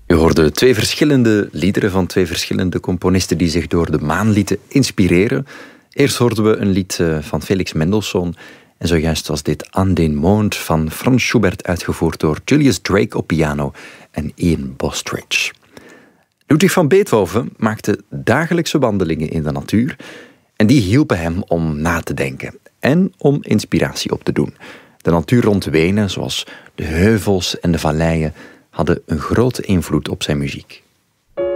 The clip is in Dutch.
Je hoorde twee verschillende liederen van twee verschillende componisten die zich door de maan lieten inspireren. Eerst hoorden we een lied van Felix Mendelssohn en zojuist was dit An den Mond van Franz Schubert uitgevoerd door Julius Drake op piano en Ian Bostridge. Ludwig van Beethoven maakte dagelijkse wandelingen in de natuur en die hielpen hem om na te denken en om inspiratie op te doen. De natuur rond Wenen, zoals de heuvels en de valleien, hadden een grote invloed op zijn muziek.